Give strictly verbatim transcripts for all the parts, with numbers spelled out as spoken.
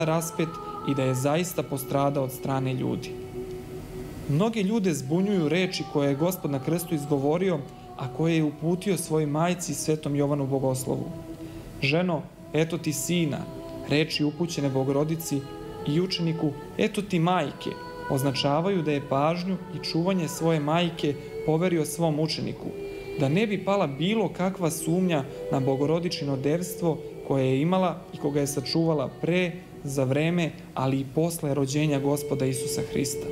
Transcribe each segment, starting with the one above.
raspet i da je zaista postradao od strane ljudi. Mnoge ljude zbunjuju reči koje je Gospod na krstu izgovorio, a koje je uputio svojoj majci Svetom Jovanu Bogoslovu. Ženo, eto ti sina, reči upućene Bogorodici i učeniku, eto ti majke, označavaju da je pažnju i čuvanje svoje majke poverio svom učeniku, da ne bi pala bilo kakva sumnja na Bogorodičino devstvo koje je imala i koga je sačuvala pre, za vreme, ali i posle rođenja Gospoda Isusa Hrista.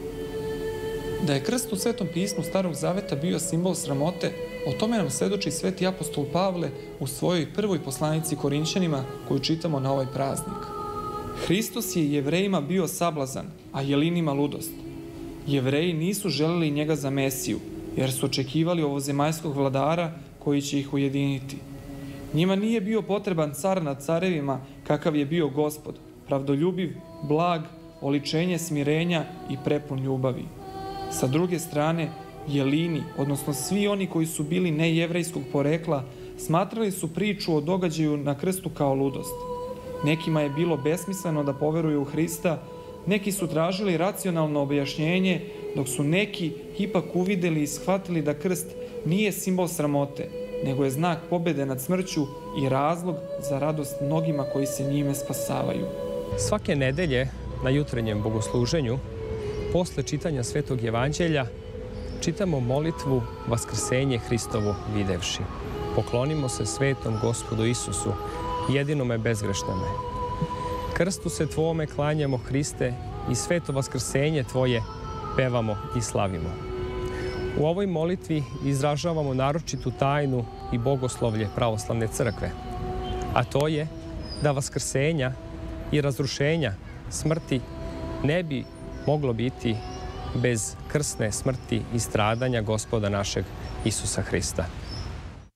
Da je krst u Svetom pismu Starog Zaveta bio simbol sramote, o tome nam svedoči sveti apostol Pavle u svojoj prvoj poslanici Korinćanima koju čitamo na ovaj praznik. Hristos je Jevrejima bio sablazan, a Jelinima ludost. Jevreji nisu želeli njega za Mesiju, jer su očekivali ovozemaljskog vladara koji će ih ujediniti. Njima nije bio potreban car nad carevima kakav je bio Gospod, pravdoljubiv, blag, oličenje smirenja i prepun ljubavi. Sa druge strane, Jelini, odnosno svi oni koji su bili nejevrejskog porekla, smatrali su priču o događaju na krstu kao ludost. Nekima je bilo besmisleno da poveruju u Hrista, neki su tražili racionalno objašnjenje, dok su neki ipak uvideli i shvatili da krst nije simbol sramote, nego je znak pobede nad smrću i razlog za radost mnogima koji se njime spasavaju. Svake nedelje na jutrenjem bogosluženju, posle čitanja Svetog Evanđelja, čitamo molitvu Vaskrsenje Hristovo videvši. Poklonimo se svetom Gospodu Isusu, jedinome bezgrešnome. Krstu se Tvome klanjamo, Hriste, i sveto vaskrsenje Tvoje pevamo i slavimo. U ovoj molitvi izražavamo naročitu tajnu i bogoslovlje pravoslavne crkve, a to je da vaskrsenja i razrušenja smrti ne bi moglo biti bez krsne smrti i stradanja Gospoda našeg Isusa Hrista.